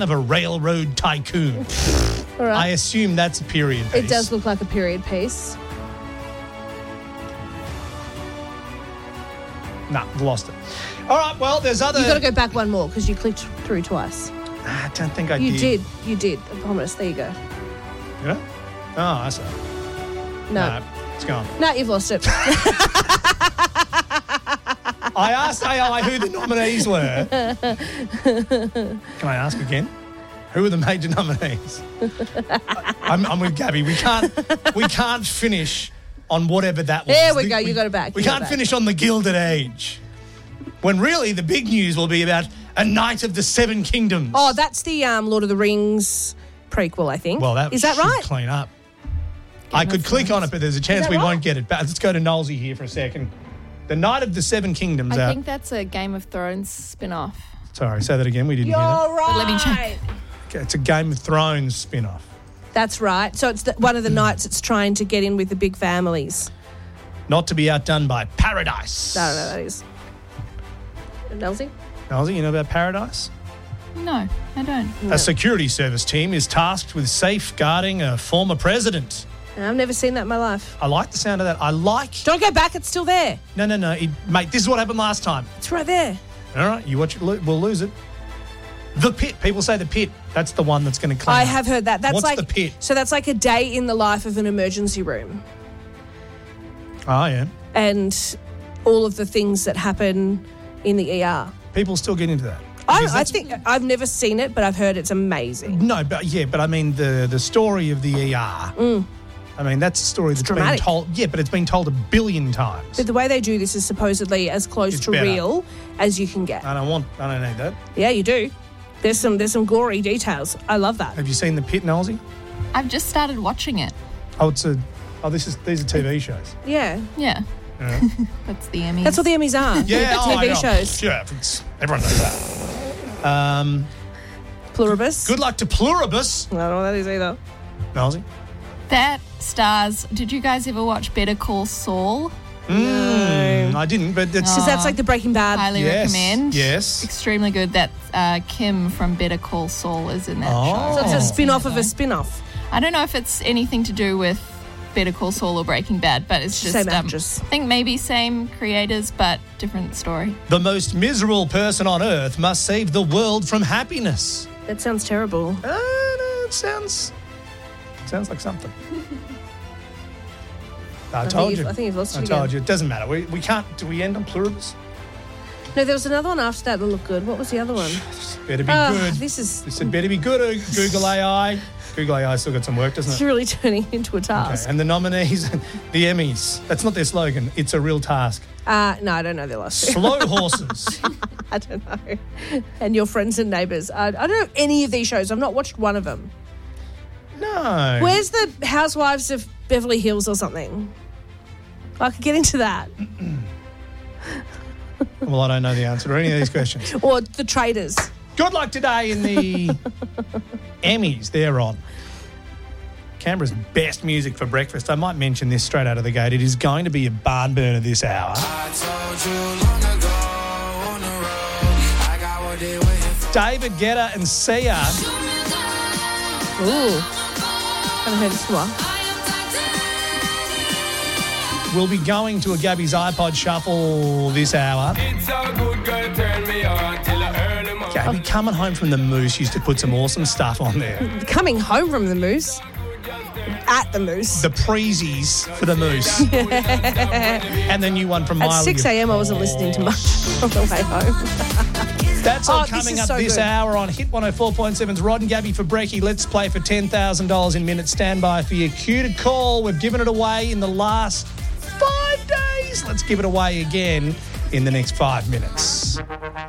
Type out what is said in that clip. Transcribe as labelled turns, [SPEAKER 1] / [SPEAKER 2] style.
[SPEAKER 1] of a railroad tycoon.
[SPEAKER 2] All right.
[SPEAKER 1] I assume that's a period piece.
[SPEAKER 2] It does look like a period piece.
[SPEAKER 1] Nah, lost it. All right, well, there's other...
[SPEAKER 2] You've got to go back one more because you clicked through twice.
[SPEAKER 1] I don't think I
[SPEAKER 2] You
[SPEAKER 1] did.
[SPEAKER 2] did. I promise. There you go.
[SPEAKER 1] Yeah? Oh, I see.
[SPEAKER 2] No.
[SPEAKER 1] It's gone.
[SPEAKER 2] No, you've lost it.
[SPEAKER 1] I asked AI who the nominees were. Can I ask again? Who are the major nominees? I'm with Gabby. We can't finish on whatever that was.
[SPEAKER 2] There we go. You got it back.
[SPEAKER 1] We can't finish on the Gilded Age. When really the big news will be about A Knight of the Seven Kingdoms.
[SPEAKER 2] Oh, that's the Lord of the Rings prequel, I think.
[SPEAKER 1] Well, that
[SPEAKER 2] is that
[SPEAKER 1] should
[SPEAKER 2] right?
[SPEAKER 1] clean up. I could click on it, but there's a chance we won't get it back. Let's go to Nolsey here for a second. The Knight of the Seven Kingdoms.
[SPEAKER 3] I think that's a Game of Thrones spin-off.
[SPEAKER 1] Sorry, say that again. We didn't
[SPEAKER 2] You're
[SPEAKER 1] hear that.
[SPEAKER 2] right.
[SPEAKER 3] But let me check.
[SPEAKER 1] Okay, it's a Game of Thrones spin-off.
[SPEAKER 2] That's right. So it's one of the knights that's trying to get in with the big families.
[SPEAKER 1] Not to be outdone by Paradise.
[SPEAKER 2] I don't know what that is. Nelsy?
[SPEAKER 1] Nolsey, you know about Paradise?
[SPEAKER 3] No, I don't.
[SPEAKER 1] A security service team is tasked with safeguarding a former president.
[SPEAKER 2] I've never seen that in my life.
[SPEAKER 1] I like the sound of that.
[SPEAKER 2] Don't go back. It's still there.
[SPEAKER 1] No. Mate, this is what happened last time.
[SPEAKER 2] It's right there.
[SPEAKER 1] All right, you watch it, we'll lose it. The Pit. People say The Pit. That's the one that's going to clean
[SPEAKER 2] I
[SPEAKER 1] up.
[SPEAKER 2] have heard that. That's
[SPEAKER 1] What's
[SPEAKER 2] like
[SPEAKER 1] The Pit?
[SPEAKER 2] So that's like a day in the life of an emergency room.
[SPEAKER 1] Oh, yeah.
[SPEAKER 2] And all of the things that happen in the ER.
[SPEAKER 1] People still get into that.
[SPEAKER 2] I think I've never seen it, but I've heard it's amazing.
[SPEAKER 1] No, but I mean the story of the ER. I mean, that's a story that's been
[SPEAKER 2] dramatic.
[SPEAKER 1] told. Yeah, but it's been told a billion times.
[SPEAKER 2] But the way they do this is supposedly as close
[SPEAKER 1] It's
[SPEAKER 2] to
[SPEAKER 1] better.
[SPEAKER 2] real as you can get.
[SPEAKER 1] I don't need that.
[SPEAKER 2] Yeah, you do. There's some gory details. I love that.
[SPEAKER 1] Have you seen The Pit, Nolsey?
[SPEAKER 3] I've just started watching it.
[SPEAKER 1] These are TV shows.
[SPEAKER 2] Yeah.
[SPEAKER 3] Yeah.
[SPEAKER 1] Yeah.
[SPEAKER 3] That's the Emmys.
[SPEAKER 2] That's what the Emmys are.
[SPEAKER 1] Yeah,
[SPEAKER 2] TV
[SPEAKER 1] I know.
[SPEAKER 2] shows.
[SPEAKER 1] Yeah, everyone knows that.
[SPEAKER 2] Pluribus.
[SPEAKER 1] Good luck to Pluribus,
[SPEAKER 2] I don't know what that is either.
[SPEAKER 1] Nolsey.
[SPEAKER 3] That stars. Did you guys ever watch Better Call Saul?
[SPEAKER 1] I didn't, but it's
[SPEAKER 2] Because that's like the Breaking Bad.
[SPEAKER 3] Highly
[SPEAKER 1] Yes,
[SPEAKER 3] recommend.
[SPEAKER 1] yes.
[SPEAKER 3] Extremely good. That's Kim from Better Call Saul is in that show.
[SPEAKER 2] So it's a
[SPEAKER 3] I've
[SPEAKER 2] spin-off
[SPEAKER 3] seen
[SPEAKER 2] of
[SPEAKER 3] it
[SPEAKER 2] a spin-off.
[SPEAKER 3] though. I don't know if it's anything to do with Better Call Saul or Breaking Bad, but it's just
[SPEAKER 2] Same actress.
[SPEAKER 3] I think maybe same creators, but different story.
[SPEAKER 1] the most miserable person on earth must save the world from happiness.
[SPEAKER 2] That sounds terrible.
[SPEAKER 1] No, it sounds like something. I told you.
[SPEAKER 2] I think you've lost it
[SPEAKER 1] I
[SPEAKER 2] again.
[SPEAKER 1] told you. It doesn't matter. We can't. Do we end on Pluribus?
[SPEAKER 2] No, there was another one after that that looked good. What was the other one?
[SPEAKER 1] Better be good.
[SPEAKER 2] This is
[SPEAKER 1] It said better be good. Google AI. Google AI still got some work, doesn't
[SPEAKER 2] it's
[SPEAKER 1] it?
[SPEAKER 2] really turning into a task.
[SPEAKER 1] Okay. And the nominees, the Emmys. That's not their slogan. It's a real task.
[SPEAKER 2] No, I don't know their last two.
[SPEAKER 1] Slow horses.
[SPEAKER 2] I don't know. And Your Friends and Neighbours. I don't know any of these shows. I've not watched one of them.
[SPEAKER 1] No.
[SPEAKER 2] Where's the Housewives of Beverly Hills or something? I could get into that.
[SPEAKER 1] Well, I don't know the answer to any of these questions.
[SPEAKER 2] Or The Traders.
[SPEAKER 1] Good luck today in the Emmys. They're on. Canberra's best music for breakfast. I might mention this straight out of the gate. It is going to be a barn burner this hour. David Guetta and Sia.
[SPEAKER 2] Ooh. Haven't heard this one.
[SPEAKER 1] We'll be going to a Gabby's iPod Shuffle this hour. Gabby, coming home from the Moose, used to put some awesome stuff on there.
[SPEAKER 2] Coming home from the Moose. At the Moose.
[SPEAKER 1] The Preezies for the Moose. And the new one from
[SPEAKER 2] At
[SPEAKER 1] Miley.
[SPEAKER 2] 6 a.m. I wasn't listening to much on the way home.
[SPEAKER 1] That's all
[SPEAKER 2] Oh, this
[SPEAKER 1] coming
[SPEAKER 2] is
[SPEAKER 1] up
[SPEAKER 2] so
[SPEAKER 1] this
[SPEAKER 2] good.
[SPEAKER 1] hour on Hit 104.7's Rod and Gabby for Brekkie. Let's play for $10,000 in minutes. Stand by for your cue to call. We've given it away in the last 5 days. Let's give it away again in the next 5 minutes.